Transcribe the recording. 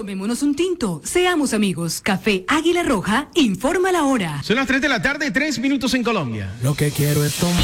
Tomémonos un tinto, seamos amigos. Café Águila Roja, informa la hora. Son las 3 de la tarde, 3 minutos en Colombia. Lo que quiero es tomar.